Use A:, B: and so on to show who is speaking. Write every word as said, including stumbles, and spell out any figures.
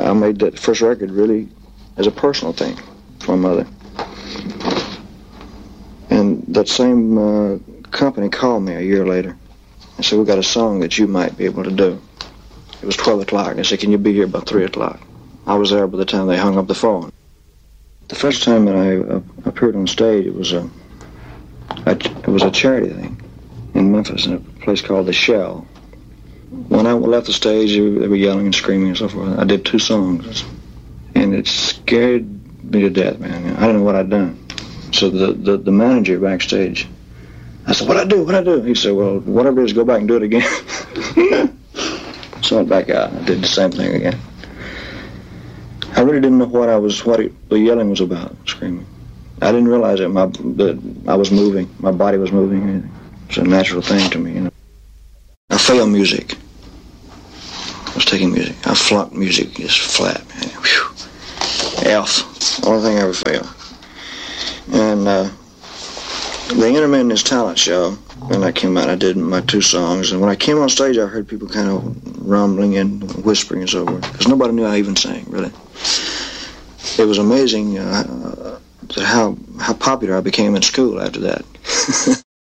A: I made that first record really as a personal thing for my mother. And that same uh, company called me a year later and said, we got a song that you might be able to do. It was twelve o'clock. They said, can you be here by three o'clock? I was there by the time they hung up the phone. The first time that I uh, appeared on stage, it was a, a it was a charity thing in Memphis, in a place called The Shell. When I left the stage, they were yelling and screaming and so forth. I did two songs, and it scared me to death, man. I didn't know what I'd done. So the, the, the manager backstage, I said, what'd I do, what'd I do? He said, well, whatever it is, go back and do it again. So I went back out and I did the same thing again. I really didn't know what I was, what it, the yelling was about, screaming. I didn't realize that my that I was moving, my body was moving. It's a natural thing to me, you know. I failed music. I was taking music. I flunked music just flat, man. Whew. F. Only thing I ever failed. And uh, they entered me in this talent show. When I came out, I did my two songs. And when I came on stage, I heard people kind of rumbling and whispering and so forth. Because nobody knew I even sang, really. It was amazing uh, how how popular I became in school after that.